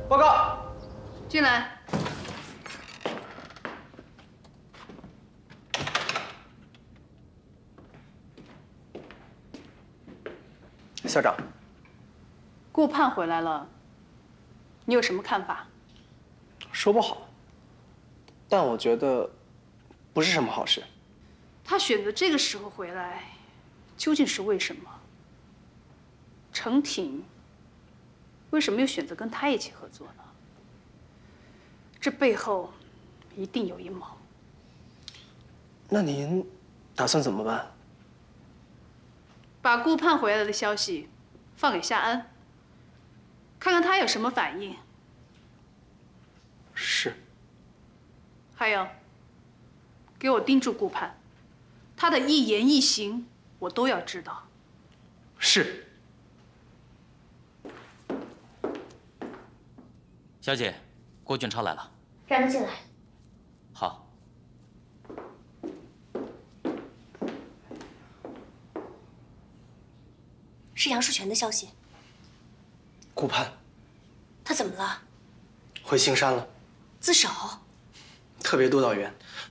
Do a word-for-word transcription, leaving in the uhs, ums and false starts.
报告。 进来。 校长， 顾盼回来了，你有什么看法？ 说不好，但我觉得不是什么好事。 他选择这个时候回来，究竟是为什么？程挺为什么又选择跟他一起合作呢？这背后一定有阴谋。 那您打算怎么办？ 把顾盼回来的消息放给夏安，看看他有什么反应。 是。 还有，给我盯住顾盼，他的一言一行我都要知道。 是。 小姐，郭俊超来了， 让他进来。 好。 是杨树全的消息。 顾盼， 他怎么了？ 回青山了。 自首？ 特别督导员